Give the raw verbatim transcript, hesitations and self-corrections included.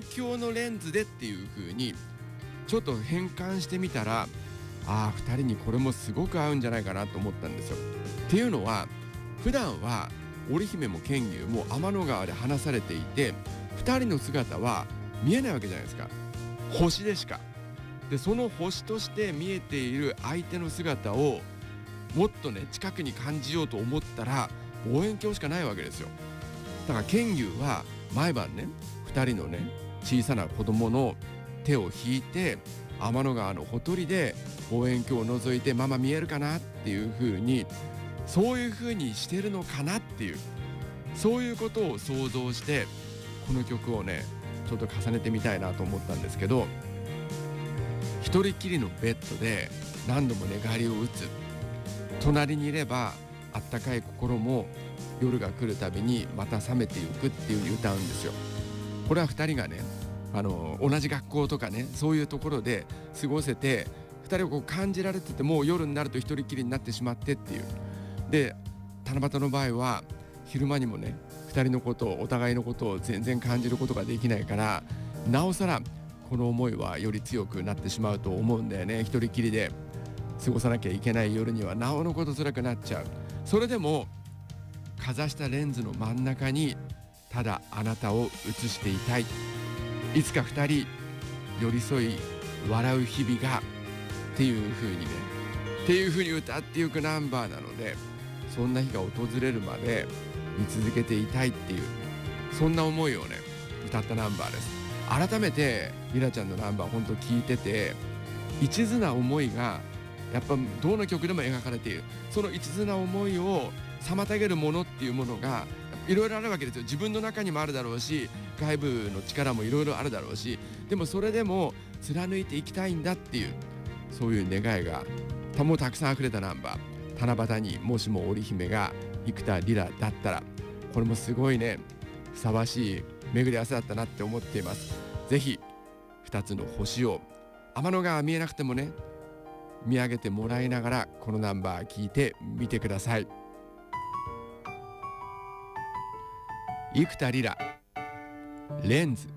鏡のレンズでっていう風にちょっと変換してみたら、ああふたりにこれもすごく合うんじゃないかなと思ったんですよ。っていうのは普段は織姫も剣牛も天の川で離されていて、ふたりの姿は見えないわけじゃないですか。星でしか。でその星として見えている相手の姿をもっとね近くに感じようと思ったら望遠鏡しかないわけですよ。だから剣牛は毎晩ねふたりのね小さな子供の手を引いて天の川のほとりで望遠鏡を覗いてママ見えるかなっていう風に、そういう風にしてるのかなっていう、そういうことを想像してこの曲をねちょっと重ねてみたいなと思ったんですけど、一人きりのベッドで何度も寝返りを打つ、隣にいればあったかい心も夜が来るたびにまた冷めていくっていう風に歌うんですよ。これはふたりがねあの同じ学校とかねそういうところで過ごせて、ふたりをこう感じられてても夜になると一人きりになってしまってっていう。で七夕の場合は昼間にもねふたりのことをお互いのことを全然感じることができないから、なおさらこの思いはより強くなってしまうと思うんだよね。一人きりで過ごさなきゃいけない夜にはなおのこと辛くなっちゃう。それでもかざしたレンズの真ん中にただあなたを映していたい、いつかふたり寄り添い笑う日々がっていう風にねっていう風に歌っていくナンバーなので、そんな日が訪れるまで見続けていたいっていう、そんな思いをね歌ったナンバーです。改めてリラちゃんのナンバー本当聞いてて、一途な思いがやっぱどの曲でも描かれている。その一途な思いを妨げるものっていうものがいろいろあるわけですよ。自分の中にもあるだろうし、外部の力もいろいろあるだろうし、でもそれでも貫いていきたいんだっていう、そういう願いがもうたくさん溢れたナンバー。七夕にもしも織姫が生田リラだったら、これもすごいねふさわしい巡り合わせだったなって思っています。ぜひふたつの星を天の川見えなくてもね見上げてもらいながらこのナンバー聴いてみてください。生田リラレンズ。